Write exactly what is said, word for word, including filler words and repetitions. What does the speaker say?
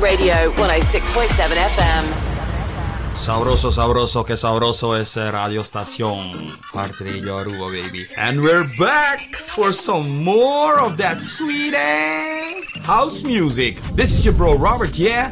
Radio one oh six point seven F M. Sabroso, sabroso, que sabroso ese radio estación. Partidillo Aruba, baby. And we're back for some more of that sweet ass house music. This is your bro Robert, yeah?